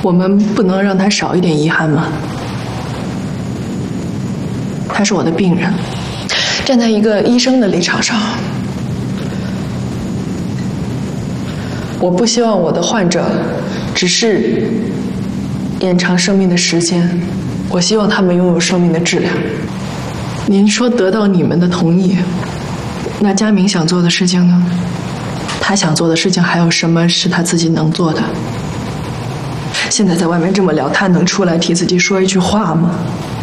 我们不能让他少一点遗憾吗？他是我的病人，站在一个医生的立场上，我不希望我的患者只是延长生命的时间，我希望他们拥有生命的质量。您说得到你们的同意，那佳明想做的事情呢？他想做的事情还有什么是他自己能做的？现在在外面这么聊，他能出来替自己说一句话吗？